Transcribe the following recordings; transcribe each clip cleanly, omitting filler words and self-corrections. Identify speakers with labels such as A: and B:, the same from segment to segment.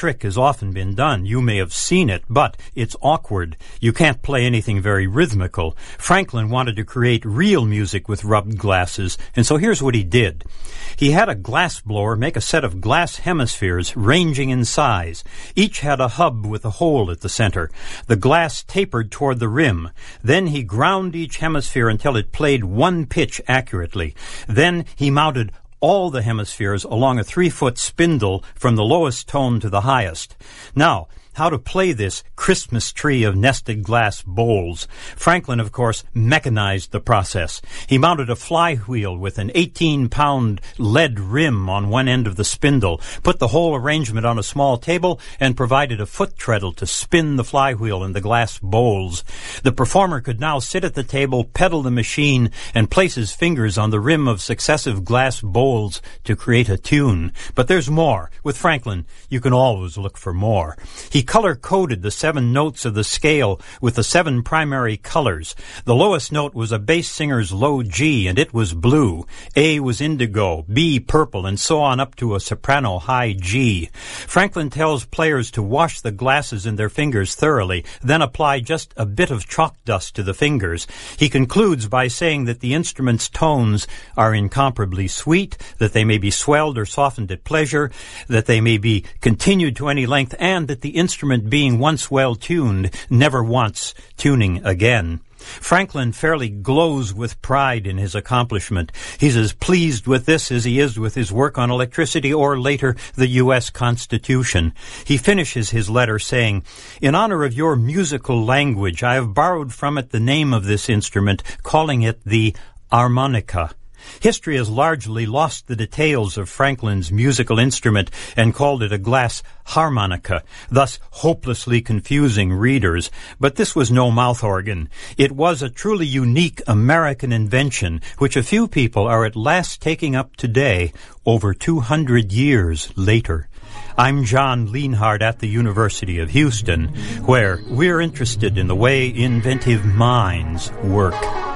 A: trick has often been done. You may have seen it, but it's awkward. You can't play anything very rhythmical. Franklin wanted to create real music with rubbed glasses, and so here's what he did. He had a glass blower make a set of glass hemispheres ranging in size. Each had a hub with a hole at the center. The glass tapered toward the rim. Then he ground each hemisphere until it played one pitch accurately. Then he mounted all the hemispheres along a 3-foot spindle from the lowest tone to the highest. Now, how to play this Christmas tree of nested glass bowls. Franklin, of course, mechanized the process. He mounted a flywheel with an 18-pound lead rim on one end of the spindle, put the whole arrangement on a small table, and provided a foot treadle to spin the flywheel in the glass bowls. The performer could now sit at the table, pedal the machine, and place his fingers on the rim of successive glass bowls to create a tune. But there's more. With Franklin, you can always look for more. He color-coded the 7 notes of the scale with the 7 primary colors. The lowest note was a bass singer's low G, and it was blue. A was indigo, B purple, and so on up to a soprano high G. Franklin tells players to wash the glasses in their fingers thoroughly, then apply just a bit of chalk dust to the fingers. He concludes by saying that the instrument's tones are incomparably sweet, that they may be swelled or softened at pleasure, that they may be continued to any length, and that the instrument being once well tuned never wants tuning again. Franklin fairly glows with pride in his accomplishment. He's as pleased with this as he is with his work on electricity or, later, the U.S. Constitution. He finishes his letter saying, "In honor of your musical language, I have borrowed from it the name of this instrument, calling it the harmonica." History has largely lost the details of Franklin's musical instrument and called it a glass harmonica, thus hopelessly confusing readers. But this was no mouth organ. It was a truly unique American invention, which a few people are at last taking up today, over 200 years later. I'm John Lienhard at the University of Houston, where we're interested in the way inventive minds work.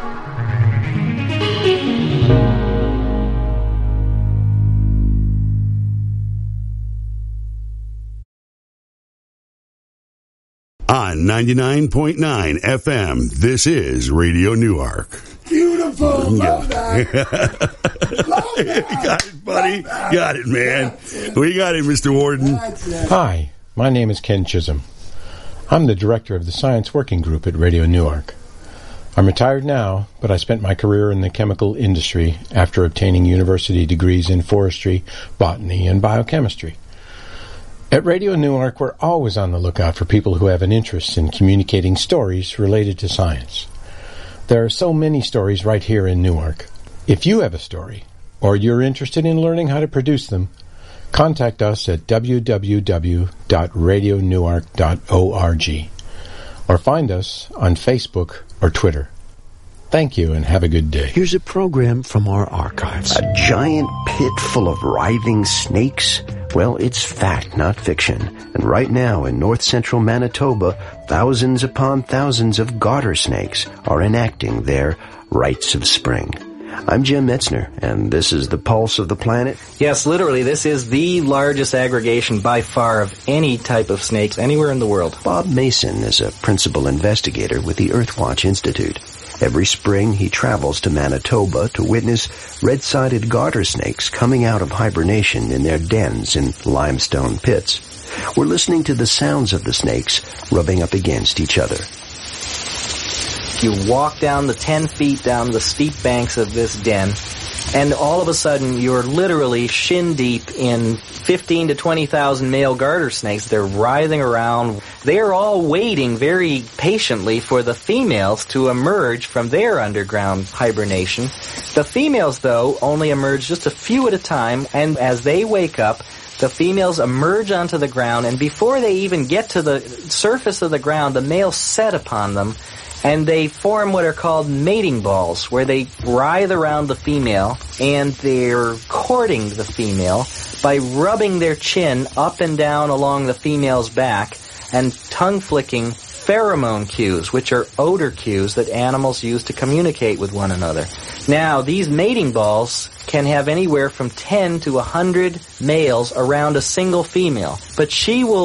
B: On 99.9 FM, this is Radio Newark.
C: Beautiful. Love that. Love that.
B: You got it, buddy. Got it, man. We got it, Mr. Warden.
D: Hi, my name is Ken Chisholm. I'm the director of the Science Working Group at Radio Newark. I'm retired now, but I spent my career in the chemical industry after obtaining university degrees in forestry, botany, and biochemistry. At Radio Newark, we're always on the lookout for people who have an interest in communicating stories related to science. There are so many stories right here in Newark. If you have a story, or you're interested in learning how to produce them, contact us at www.radionewark.org or find us on Facebook or Twitter. Thank you, and have a good day.
E: Here's a program from our archives. A giant pit full of writhing snakes? Well, it's fact, not fiction. And right now in north-central Manitoba, thousands upon thousands of garter snakes are enacting their rites of spring. I'm Jim Metzner, and this is the Pulse of the Planet.
F: Yes, literally, this is the largest aggregation by far of any type of snakes anywhere in the world.
E: Bob Mason is a principal investigator with the Earthwatch Institute. Every spring, he travels to Manitoba to witness red-sided garter snakes coming out of hibernation in their dens in limestone pits. We're listening to the sounds of the snakes rubbing up against each other.
F: You walk down the 10 feet down the steep banks of this den, and all of a sudden you're literally shin-deep in 15 to 20,000 male garter snakes. They're writhing around. They're all waiting very patiently for the females to emerge from their underground hibernation. The females, though, only emerge just a few at a time, and as they wake up, the females emerge onto the ground, and before they even get to the surface of the ground, the males set upon them, and they form what are called mating balls, where they writhe around the female, and they're courting the female by rubbing their chin up and down along the female's back and tongue flicking pheromone cues, which are odor cues that animals use to communicate with one another. Now, these mating balls can have anywhere from 10 to 100 males around a single female, but she will